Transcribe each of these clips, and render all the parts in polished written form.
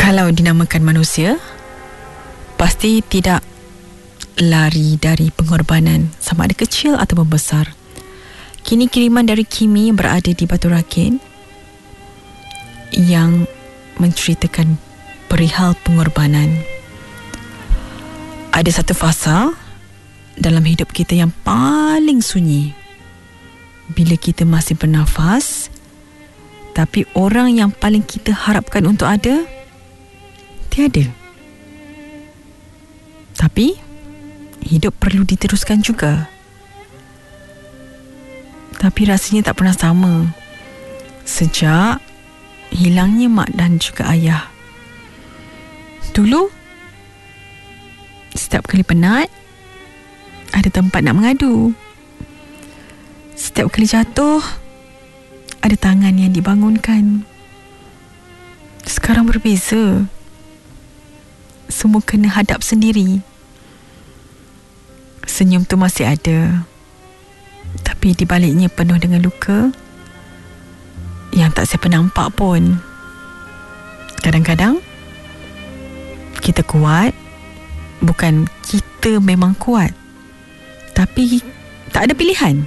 Kalau dinamakan manusia, pasti tidak lari dari pengorbanan, sama ada kecil atau besar. Kini kiriman dari Kimi berada di Batu Rakit yang menceritakan perihal pengorbanan. Ada satu fasa dalam hidup kita yang paling sunyi, bila kita masih bernafas, tapi orang yang paling kita harapkan untuk ada tiada. Tapi hidup perlu diteruskan juga. Tapi rasanya tak pernah sama sejak hilangnya mak dan juga ayah. Dulu, setiap kali penat, ada tempat nak mengadu. Setiap kali jatuh, ada tangan yang dibangunkan. Sekarang berbeza. Semua kena hadap sendiri. Senyum tu masih ada, tapi di baliknya penuh dengan luka yang tak siapa nampak pun. Kadang-kadang kita kuat, bukan kita memang kuat, tapi tak ada pilihan.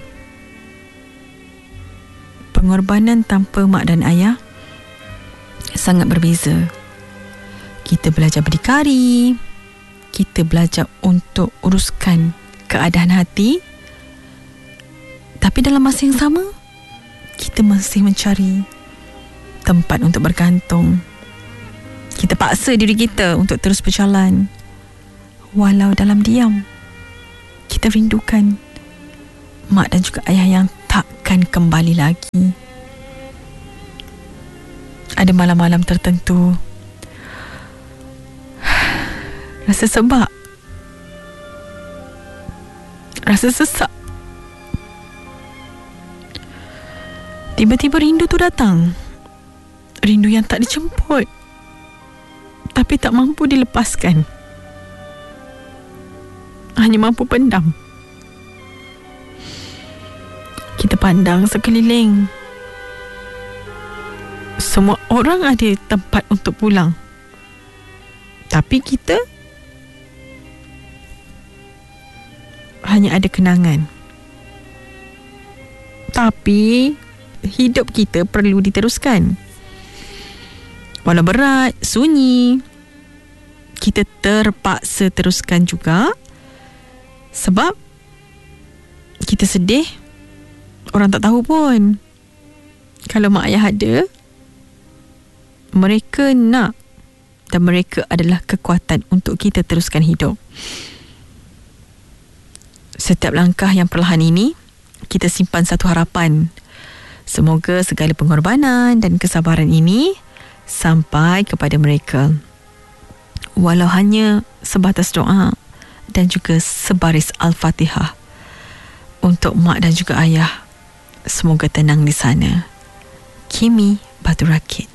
Pengorbanan tanpa mak dan ayah sangat berbeza. Kita belajar berdikari, kita belajar untuk uruskan keadaan hati, tapi dalam masa yang sama kita masih mencari tempat untuk bergantung. Kita paksa diri kita untuk terus berjalan, walau dalam diam kita rindukan mak dan juga ayah yang takkan kembali lagi. Ada malam-malam tertentu rasa sebab, rasa sesak. Tiba-tiba rindu tu datang. Rindu yang tak dijemput, tapi tak mampu dilepaskan. Hanya mampu pendam. Kita pandang sekeliling. Semua orang ada tempat untuk pulang, tapi kita hanya ada kenangan. Tapi hidup kita perlu diteruskan. Walau berat, sunyi, kita terpaksa teruskan juga. Sebab kita sedih, orang tak tahu pun. Kalau mak ayah ada, mereka nak, dan mereka adalah kekuatan untuk kita teruskan hidup. Setiap langkah yang perlahan ini, kita simpan satu harapan. Semoga segala pengorbanan dan kesabaran ini sampai kepada mereka. Walau hanya sebatas doa dan juga sebaris Al-Fatihah untuk mak dan juga ayah. Semoga tenang di sana. Kimi, Batu Rakit.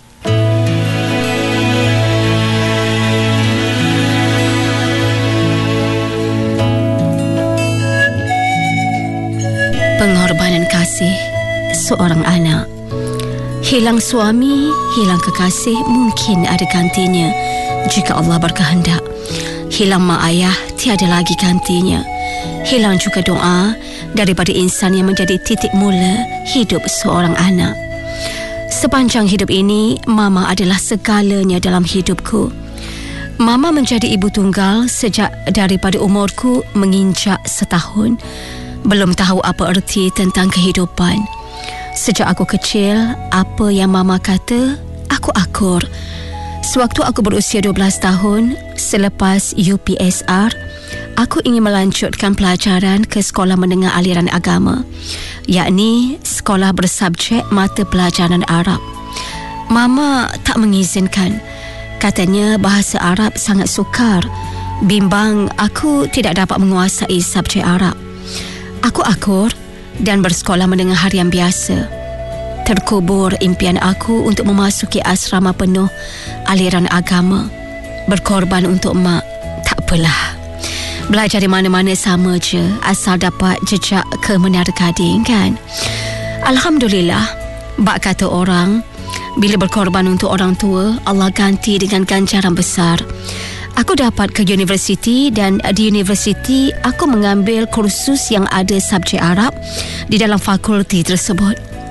Pengorbanan kasih seorang anak. Hilang suami, hilang kekasih, mungkin ada gantinya jika Allah berkehendak. Hilang mak ayah, tiada lagi gantinya. Hilang juga doa daripada insan yang menjadi titik mula hidup seorang anak. Sepanjang hidup ini, mama adalah segalanya dalam hidupku. Mama menjadi ibu tunggal sejak daripada umurku menginjak 1 tahun. Belum tahu apa erti tentang kehidupan. Sejak aku kecil, apa yang mama kata, aku akur. Sewaktu aku berusia 12 tahun, selepas UPSR, aku ingin melanjutkan pelajaran ke sekolah menengah aliran agama, yakni sekolah bersubjek mata pelajaran Arab. Mama tak mengizinkan. Katanya bahasa Arab sangat sukar. Bimbang aku tidak dapat menguasai subjek Arab. Aku akur dan bersekolah menengah harian biasa. Terkubur impian aku untuk memasuki asrama penuh aliran agama. Berkorban untuk mak, tak apalah. Belajar di mana-mana sama je, asal dapat jejak ke Menara Gading, kan? Alhamdulillah, bak kata orang, Bila berkorban untuk orang tua, Allah ganti dengan ganjaran besar. Aku dapat ke universiti dan di universiti aku mengambil kursus yang ada subjek Arab di dalam fakulti tersebut.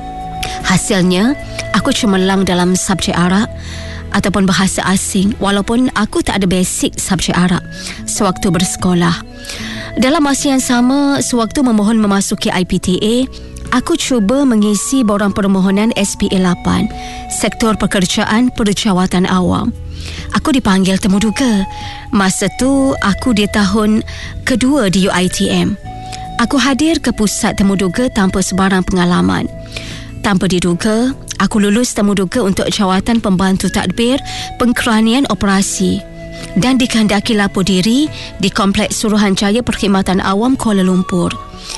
Hasilnya, aku cemerlang dalam subjek Arab ataupun bahasa asing walaupun aku tak ada basic subjek Arab sewaktu bersekolah. Dalam masa yang sama, sewaktu memohon memasuki IPTA, aku cuba mengisi borang permohonan SPA 8, Sektor Pekerjaan Perjawatan Awam. Aku dipanggil temuduga. Masa tu aku di tahun kedua di UiTM. Aku hadir ke pusat temuduga tanpa sebarang pengalaman. Tanpa diduga, aku lulus temuduga untuk jawatan pembantu tadbir pengkeranian operasi dan dikehendaki lapor diri di Kompleks Suruhanjaya Perkhidmatan Awam Kuala Lumpur.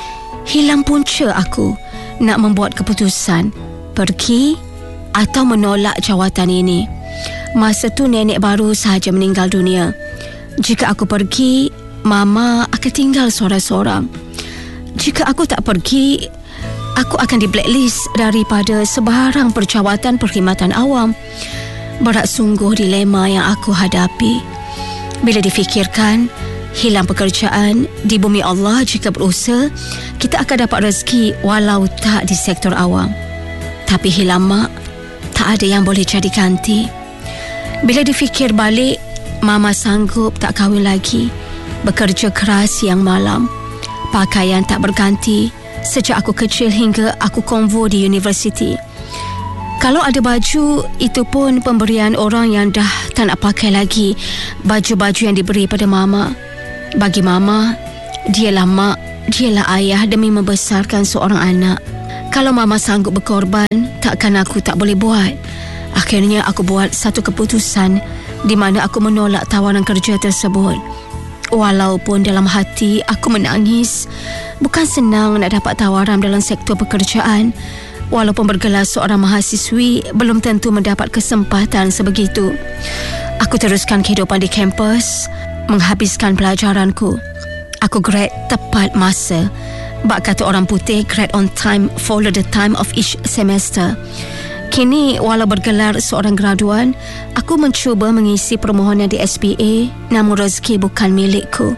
Hilang punca aku nak membuat keputusan pergi atau menolak jawatan ini. Masa tu nenek baru sahaja meninggal dunia. Jika aku pergi, Mama akan tinggal seorang-seorang. Jika aku tak pergi, aku akan di blacklist daripada sebarang perjawatan perkhidmatan awam. Berat sungguh dilema yang aku hadapi. Bila difikirkan, hilang pekerjaan di bumi Allah jika berusaha, kita akan dapat rezeki walau tak di sektor awam. Tapi hilang mak, tak ada yang boleh jadi ganti. Bila difikir balik, Mama sanggup tak kahwin lagi, bekerja keras siang malam, pakaian tak berganti sejak aku kecil hingga aku konvo di universiti. Kalau ada baju, itu pun pemberian orang yang dah tak nak pakai lagi baju-baju yang diberi pada Mama. Bagi Mama, dialah mak, dialah ayah demi membesarkan seorang anak. Kalau Mama sanggup berkorban, takkan aku tak boleh buat. Akhirnya aku buat satu keputusan di mana aku menolak tawaran kerja tersebut. Walaupun dalam hati aku menangis. Bukan senang nak dapat tawaran dalam sektor pekerjaan. Walaupun bergelar seorang mahasiswi, belum tentu mendapat kesempatan sebegitu. Aku teruskan kehidupan di kampus, menghabiskan pelajaranku. Aku grad tepat masa. Bak kata orang putih, grad on time follow the time of each semester. Kini, walau bergelar seorang graduan, aku mencuba mengisi permohonan di SPA, namun rezeki bukan milikku.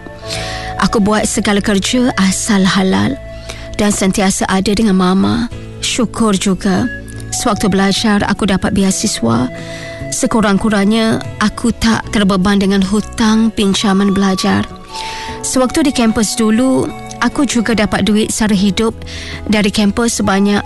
Aku buat segala kerja asal halal dan sentiasa ada dengan Mama. Syukur juga, sewaktu belajar aku dapat beasiswa. Sekurang-kurangnya, aku tak terbeban dengan hutang pinjaman belajar. Sewaktu di kampus dulu, aku juga dapat duit sara hidup dari kampus sebanyak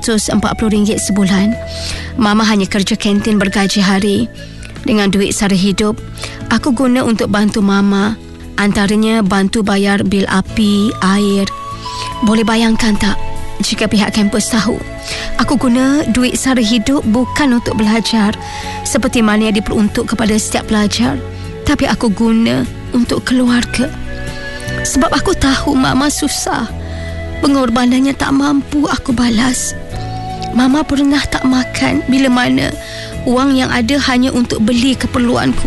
RM340 sebulan. Mama hanya kerja kantin bergaji hari. Dengan duit sara hidup, aku guna untuk bantu Mama. Antaranya bantu bayar bil api, air. Boleh bayangkan tak, jika pihak kampus tahu aku guna duit sara hidup bukan untuk belajar seperti mana yang diperuntuk kepada setiap pelajar, tapi aku guna untuk keluarga. Sebab aku tahu Mama susah. Pengorbanannya tak mampu aku balas. Mama pernah tak makan bila mana wang yang ada hanya untuk beli keperluanku.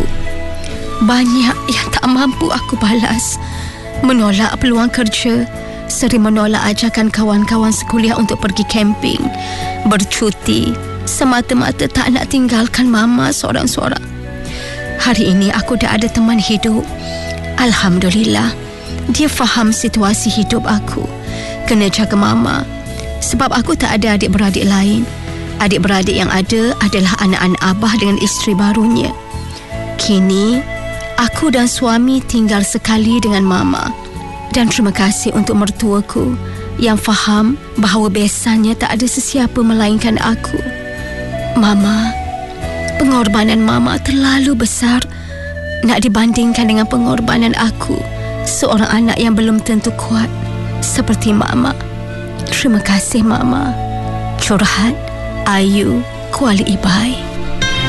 Banyak yang tak mampu aku balas. Menolak peluang kerja, sering menolak ajakan kawan-kawan sekuliah untuk pergi camping, bercuti, semata-mata tak nak tinggalkan Mama seorang-seorang. Hari ini aku dah ada teman hidup. Alhamdulillah, dia faham situasi hidup aku. Kena jaga Mama. Sebab aku tak ada adik-beradik lain. Adik-beradik yang ada adalah anak-anak abah dengan isteri barunya. Kini, aku dan suami tinggal sekali dengan Mama. Dan terima kasih untuk mertuaku yang faham bahawa besannya tak ada sesiapa melainkan aku. Mama, pengorbanan Mama terlalu besar nak dibandingkan dengan pengorbanan aku, seorang anak yang belum tentu kuat seperti Mama. Terima kasih Mama. Curhat Ayu Kuala Ibai.